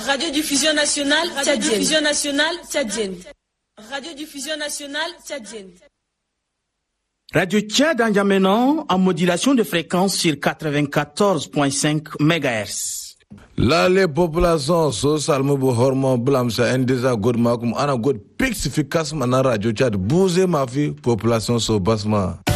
Radiodiffusion nationale tchadienne. Radiodiffusion nationale tchadienne. Radiodiffusion nationale tchadienne. Radio Tchad en N'Djamena en modulation de fréquence sur 94.5 MHz. La les populations sociales me hormon blam sa endeza god makum ana god pix efficace na radio Tchad bouger ma vie population so basma.